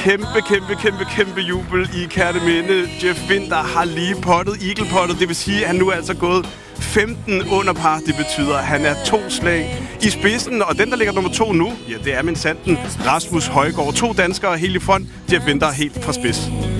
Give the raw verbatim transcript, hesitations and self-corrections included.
kæmpe, kæmpe, kæmpe, kæmpe jubel i Kerteminde. Jeff Winther har lige pottet eagle-pottet, det vil sige, at han nu er altså gået femten under par. Det betyder, at han er to slag i spidsen, og den, der ligger nummer to nu, ja, det er min sanden Rasmus Højgaard. To danskere helt i front, Jeff Winther helt fra spids.